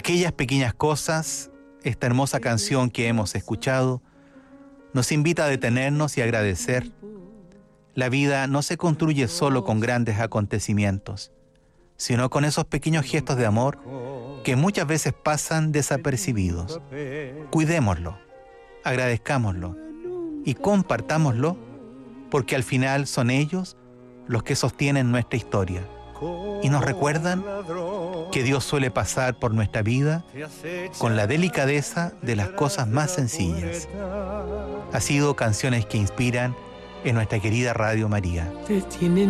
Aquellas pequeñas cosas, esta hermosa canción que hemos escuchado, nos invita a detenernos y agradecer. La vida no se construye solo con grandes acontecimientos, sino con esos pequeños gestos de amor que muchas veces pasan desapercibidos. Cuidémoslo, agradezcámoslo y compartámoslo, porque al final son ellos los que sostienen nuestra historia y nos recuerdan que Dios suele pasar por nuestra vida con la delicadeza de las cosas más sencillas. Ha sido Canciones que Inspiran en nuestra querida Radio María.